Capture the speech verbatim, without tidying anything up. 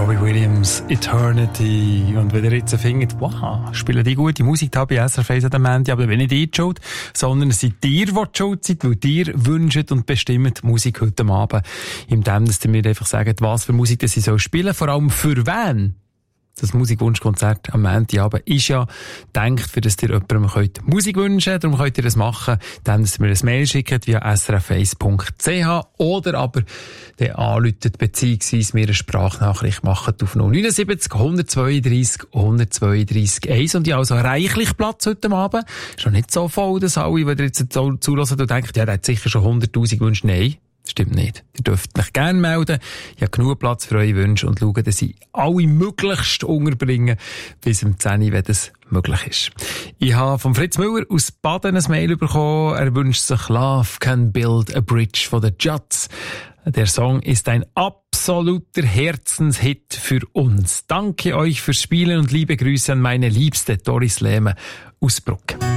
Robbie Williams, Eternity. Und wenn ihr jetzt findet, wow, spielen die gute Musik da bei S R F eins an dem Ende, aber wenn nicht ihr die Schuld, sondern es seid ihr, die die Schuld seid, weil ihr wünscht und bestimmt die Musik heute Abend, indem dass ihr mir einfach sagt, was für Musik das sie soll spielen, vor allem für wen. Das Musikwunschkonzert am Montagabend ist ja gedacht, für das ihr jemandem könnt Musik wünschen könnt. Darum könnt ihr das machen, dann dass ihr mir ein Mail schickt via s r f eins punkt c h oder aber den anruft beziehungsweise mir eine Sprachnachricht macht auf null neun sieben null eins zwei drei eins zwei drei eins. Und ich habe also reichlich Platz heute Abend. Ist noch nicht so voll, dass alle, die ihr jetzt zulassen und denkt, ja, der hat sicher schon hunderttausend Wünsche. Nein. Stimmt nicht. Ihr dürft mich gerne melden. Ich habe genug Platz für eure Wünsche und schauen, dass ich alle möglichst unterbringen bis um zehn Uhr, wenn das möglich ist. Ich habe von Fritz Müller aus Baden ein Mail bekommen. Er wünscht sich Love Can Build a Bridge von den Judds. Der Song ist ein absoluter Herzenshit für uns. Danke euch fürs Spielen und liebe Grüße an meine Liebste Doris Lehme aus Bruck.